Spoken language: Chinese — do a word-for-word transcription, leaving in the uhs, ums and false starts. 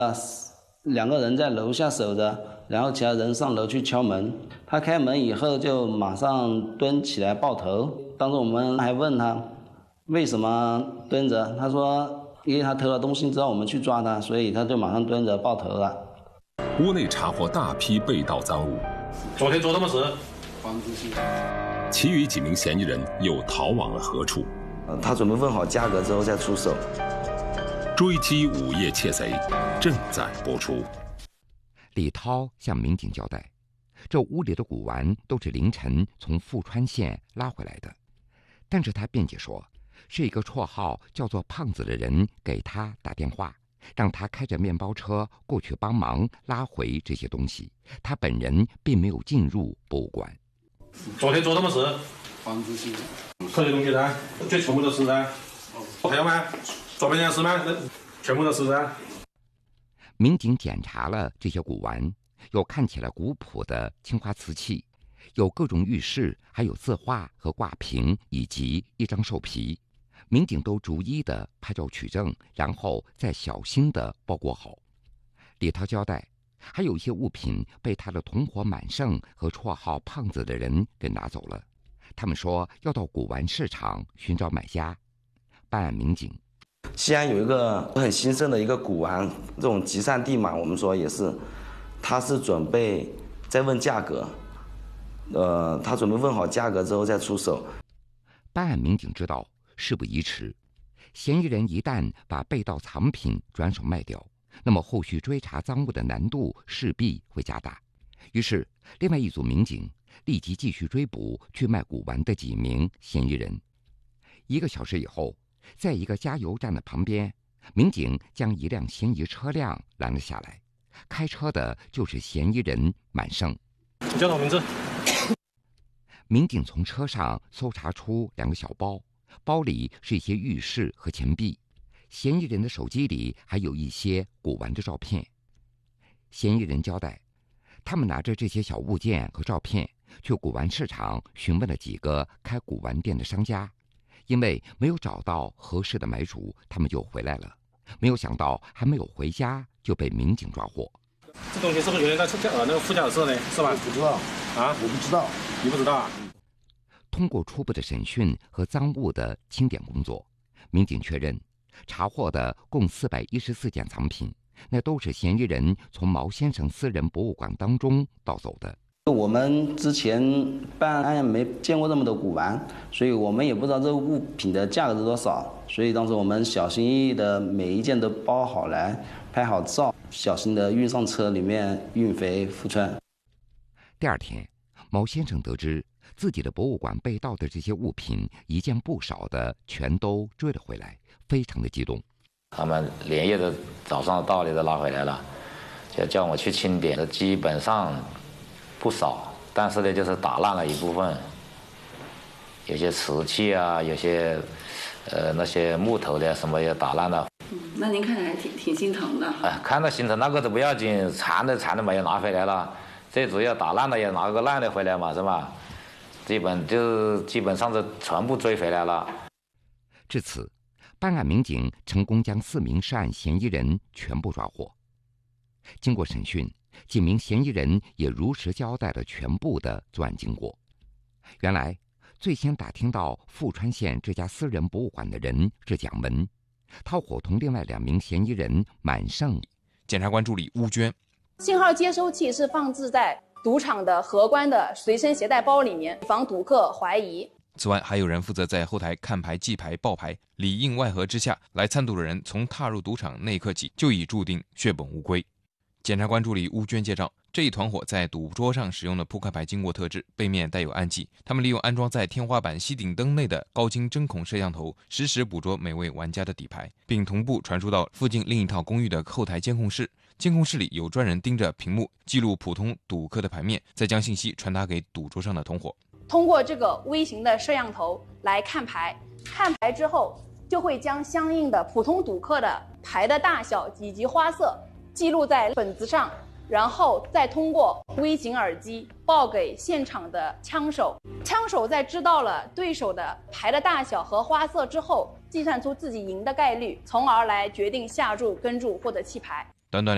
啊，两个人在楼下守着，然后其他人上楼去敲门。他开门以后就马上蹲起来抱头。当时我们还问他为什么蹲着，他说因为他偷了东西，知道我们去抓他，所以他就马上蹲着抱头了。 屋内查获大批被盗赃物。 昨天做什么事？ 房子是。 其余几名嫌疑人又逃往了何处？ 他准备问好价格之后再出手。 追击午夜窃贼正在播出。 李涛向民警交代，这屋里的古玩都是凌晨从富川县拉回来的，但是他辩解说，是一个绰号叫做胖子的人给他打电话，让他开着面包车过去帮忙拉回这些东西，他本人并没有进入博物馆。 昨天做什么事？ 房子是。 这些东西噻，这全部都是噻。还有吗？做别件事吗？全部都是噻。 民警检查了这些古玩，有看起来古朴的青花瓷器，有各种玉饰，还有字画和挂屏，以及一张兽皮。民警都逐一的拍照取证，然后再小心的包裹好。李涛交代，还有一些物品被他的同伙满胜和绰号胖子的人给拿走了。他们说要到古玩市场寻找买家。办案民警， 西安有一个很兴盛的一个古玩，这种集散地嘛，我们说也是，他是准备再问价格，呃，他准备问好价格之后再出手。 办案民警知道事不宜迟，嫌疑人一旦把被盗藏品转手卖掉，那么后续追查赃物的难度势必会加大。于是，另外一组民警立即继续追捕去卖古玩的几名嫌疑人。一个小时以后，在一个加油站的旁边，民警将一辆嫌疑车辆拦了下来，开车的就是嫌疑人满胜。 你叫什么名字？ 民警从车上搜查出两个小包，包里是一些玉饰和钱币，嫌疑人的手机里还有一些古玩的照片。嫌疑人交代，他们拿着这些小物件和照片去古玩市场询问了几个开古玩店的商家，因为没有找到合适的买主，他们就回来了。没有想到还没有回家就被民警抓获。 这东西是不是原来在车呃那个副驾驶呢？是吧？ 不知道啊，我不知道， 你不知道啊？ 通过初步的审讯和赃物的清点工作，民警确认，查获的共四百一十四件藏品，那都是嫌疑人从毛先生私人博物馆当中盗走的。 我们之前办案没见过这么多古玩，所以我们也不知道这个物品的价格是多少，所以当时我们小心翼翼的每一件都包好来，拍好照，小心的运上车里面运回富川。 第二天，毛先生得知自己的博物馆被盗的这些物品一件不少的全都追了回来，非常的激动。 他们连夜的早上到里都拉回来了，就叫我去清点，基本上不少，但是呢，就是打烂了一部分，有些瓷器啊，有些呃那些木头的什么也打烂了。 嗯，那您看着还挺挺心疼的。 哎，看到心疼那个都不要紧，残的残的嘛也拿回来了，最主要打烂的也拿个烂的回来嘛，是吧？基本就基本上是全部追回来了。 至此，办案民警成功将四名涉案嫌疑人全部抓获。经过审讯，几名嫌疑人也如实交代了全部的作案经过。原来，最先打听到富川县这家私人博物馆的人是蒋文，他伙同另外两名嫌疑人满胜。 检察官助理邬娟， 信号接收器是放置在赌场的荷官的随身携带包里面，防赌客怀疑。 此外，还有人负责在后台看牌、记牌、报牌，里应外合之下，来参赌的人从踏入赌场那一刻起就已注定血本无归。检察官助理邬娟介绍，这一团伙在赌桌上使用的扑克牌经过特制，背面带有暗记。他们利用安装在天花板吸顶灯内的高清针孔摄像头，实时捕捉每位玩家的底牌，并同步传输到附近另一套公寓的后台监控室。监控室里有专人盯着屏幕，记录普通赌客的牌面，再将信息传达给赌桌上的同伙。 通过这个微型的摄像头来看牌，看牌之后就会将相应的普通赌客的牌的大小以及花色记录在本子上，然后再通过微型耳机报给现场的枪手。枪手在知道了对手的牌的大小和花色之后，计算出自己赢的概率，从而来决定下注、跟注或者弃牌。 短短